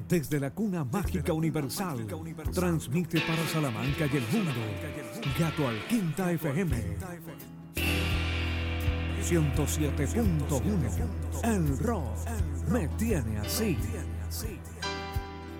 Desde la cuna mágica universal, transmite para Salamanca y el mundo, Gato al Quinta FM 107.1. El rock me tiene así.